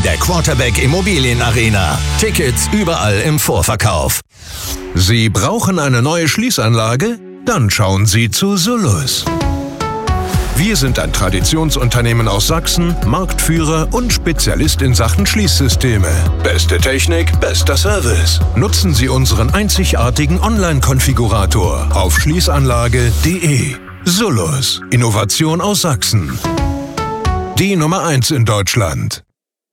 in der Quarterback Immobilien Arena. Tickets überall im Vorverkauf. Sie brauchen eine neue Schließanlage? Dann schauen Sie zu Sullus. Wir sind ein Traditionsunternehmen aus Sachsen, Marktführer und Spezialist in Sachen Schließsysteme. Beste Technik, bester Service. Nutzen Sie unseren einzigartigen Online-Konfigurator auf schließanlage.de. Sullus. Innovation aus Sachsen. Die Nummer 1 in Deutschland.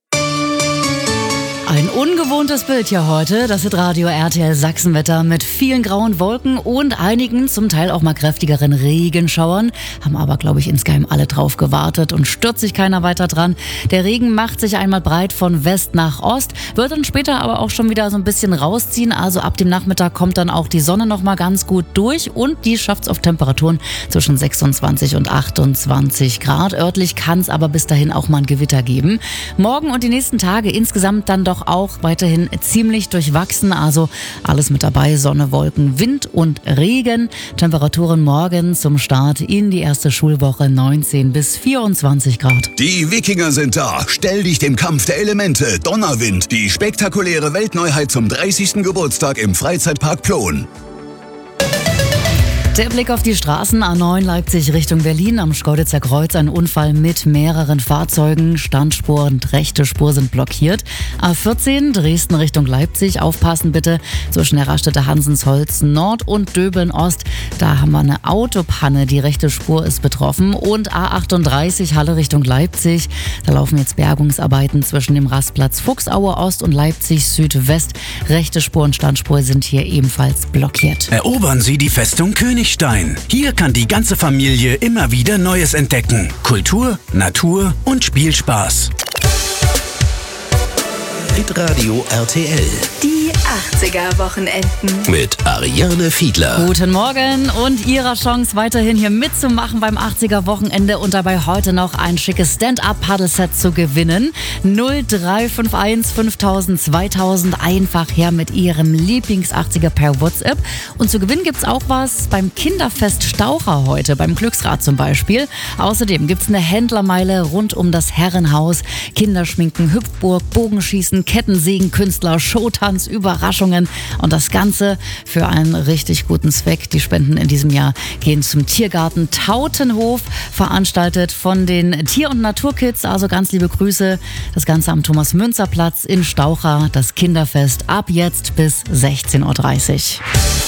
Ein ungewohntes Bild hier heute, das Hitradio RTL Sachsenwetter mit vielen grauen Wolken und einigen, zum Teil auch mal kräftigeren Regenschauern. Haben aber, glaube ich, insgeheim alle drauf gewartet und stürzt sich keiner weiter dran. Der Regen macht sich einmal breit von West nach Ost, wird dann später aber auch schon wieder so ein bisschen rausziehen. Also ab dem Nachmittag kommt dann auch die Sonne noch mal ganz gut durch und die schafft es auf Temperaturen zwischen 26 und 28 Grad. Örtlich kann es aber bis dahin auch mal ein Gewitter geben. Morgen und die nächsten Tage insgesamt dann doch auch weiterhin ziemlich durchwachsen, also alles mit dabei, Sonne, Wolken, Wind und Regen. Temperaturen morgen zum Start in die erste Schulwoche 19 bis 24 Grad. Die Wikinger sind da. Stell dich dem Kampf der Elemente. Donnerwind, die spektakuläre Weltneuheit zum 30. Geburtstag im Freizeitpark Plon. Der Blick auf die Straßen, A9 Leipzig Richtung Berlin, am Schkeuditzer Kreuz ein Unfall mit mehreren Fahrzeugen, Standspur und rechte Spur sind blockiert. A14 Dresden Richtung Leipzig, aufpassen bitte, zwischen der Raststätte Hansensholz Nord und Döbeln Ost, da haben wir eine Autopanne, die rechte Spur ist betroffen. Und A38 Halle Richtung Leipzig, da laufen jetzt Bergungsarbeiten zwischen dem Rastplatz Fuchsaue Ost und Leipzig Südwest, rechte Spur und Standspur sind hier ebenfalls blockiert. Erobern Sie die Festung Königstein. Hier kann die ganze Familie immer wieder Neues entdecken. Kultur, Natur und Spielspaß. Hitradio RTL. Die 80er-Wochenenden. Mit Ariane Fiedler. Guten Morgen und Ihrer Chance weiterhin hier mitzumachen beim 80er-Wochenende und dabei heute noch ein schickes Stand-Up-Paddle-Set zu gewinnen. 0351 5000 2000 einfach her mit Ihrem Lieblings-80er per WhatsApp. Und zu gewinnen gibt's auch was beim Kinderfest Staucher heute, beim Glücksrad zum Beispiel. Außerdem gibt's eine Händlermeile rund um das Herrenhaus, Kinderschminken, Hüpfburg, Bogenschießen, Kettensägen, Künstler, Showtanz, Überraschungen und das Ganze für einen richtig guten Zweck. Die Spenden in diesem Jahr gehen zum Tiergarten Tautenhof, veranstaltet von den Tier- und Naturkids. Also ganz liebe Grüße. Das Ganze am Thomas-Münzer-Platz in Staucher, das Kinderfest ab jetzt bis 16:30 Uhr.